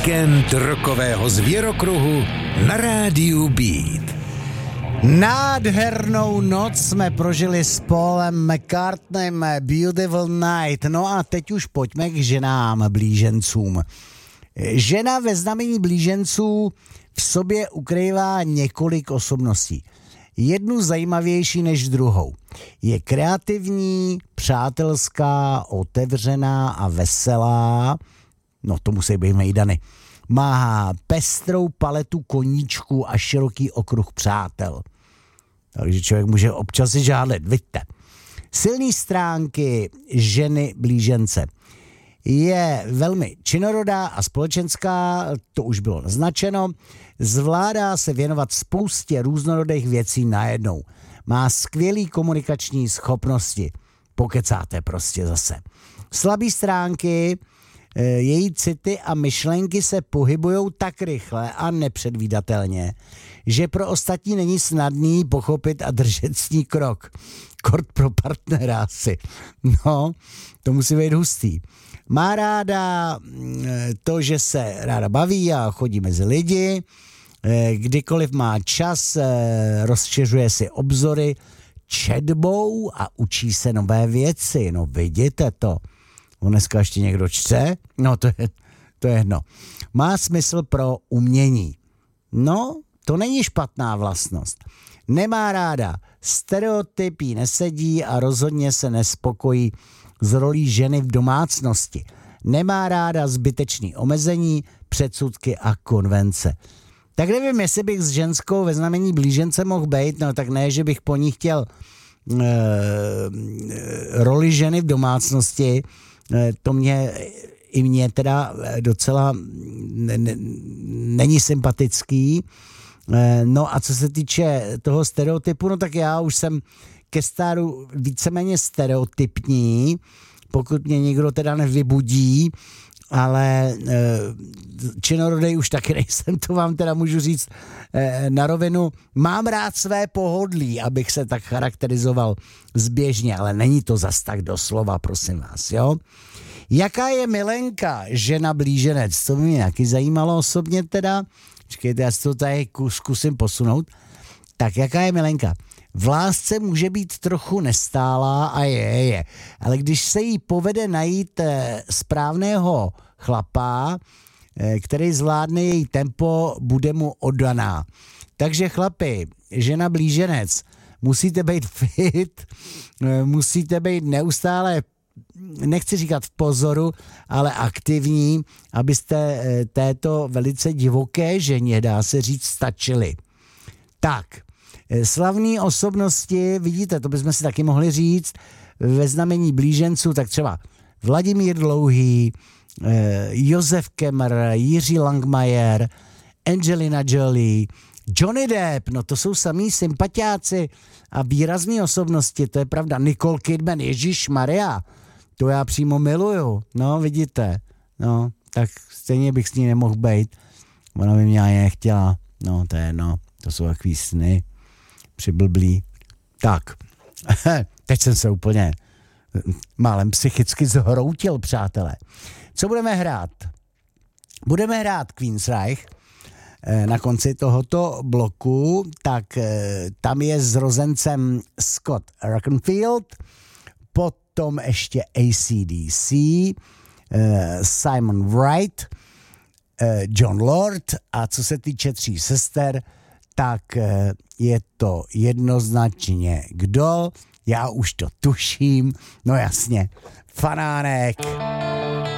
Víkend rokového zvěrokruhu na rádiu Beat. Nádhernou noc jsme prožili s Paulem McCartneym, Beautiful Night. No a teď už pojďme k ženám blížencům. Žena ve znamení blíženců v sobě ukrývá několik osobností. Jednu zajímavější než druhou. Je kreativní, přátelská, otevřená a veselá. No to musí být mejdany. Má pestrou paletu koníčků a široký okruh přátel. Takže člověk může občas si žádlet, vidíte. Silné stránky ženy blížence. Je velmi činorodá a společenská, to už bylo naznačeno. Zvládá se věnovat spoustě různorodých věcí najednou. Má skvělý komunikační schopnosti. Pokecáte prostě zase. Slabý stránky, její city a myšlenky se pohybujou tak rychle a nepředvídatelně, že pro ostatní není snadný pochopit a držet s ní krok. Kort pro partnera asi. No, to musí být hustý. Má ráda to, že se ráda baví a chodí mezi lidi. Kdykoliv má čas, rozšiřuje si obzory četbou a učí se nové věci. No vidíte to. Dneska ještě někdo čte? No to je jedno. Má smysl pro umění. No, to není špatná vlastnost. Nemá ráda stereotypy, nesedí a rozhodně se nespokojí s rolí ženy v domácnosti. Nemá ráda zbytečný omezení, předsudky a konvence. Tak nevím, jestli bych s ženskou ve znamení blížence mohl být, no tak ne, že bych po ní chtěl roli ženy v domácnosti, to mě teda docela není sympatický. No a co se týče toho stereotypu, no tak já už jsem ke stáru víceméně stereotypní, pokud mě někdo teda nevybudí, ale činorodej už taky nejsem, to vám teda můžu říct na rovinu. Mám rád své pohodlí, abych se tak charakterizoval zběžně, ale není to zas tak doslova, prosím vás, jo. Jaká je milenka žena blíženec? To by mě taky zajímalo osobně teda. Počkejte, já si to tady zkusím posunout. Tak jaká je milenka? V lásce může být trochu nestálá a je. Ale když se jí povede najít správného chlapa, který zvládne její tempo, bude mu oddaná. Takže chlapi, žena blíženec, musíte být fit, musíte být neustále, nechci říkat v pozoru, ale aktivní, abyste této velice divoké ženě, dá se říct, stačili. Tak, slavné osobnosti, vidíte, to bychom si taky mohli říct, ve znamení blíženců, tak třeba Vladimír Dlouhý, Josef Kemmer, Jiří Langmajer, Angelina Jolie, Johnny Depp, no to jsou samý sympatiáci a výrazný osobnosti, to je pravda. Nicole Kidman, Ježišmarja, to já přímo miluju, no vidíte, no, tak stejně bych s ní nemohl být, ona by mě ani nechtěla, no to je jedno, to jsou takový sny, přiblblí. Tak, teď jsem se úplně málem psychicky zhroutil, přátelé. Co budeme hrát? Budeme hrát Queensryche na konci tohoto bloku, tak tam je zrozencem Scott Rockenfield, potom ještě AC/DC, Simon Wright, John Lord a co se týče Tří sester, tak je to jednoznačně kdo? Já už to tuším, no jasně, Fanánek.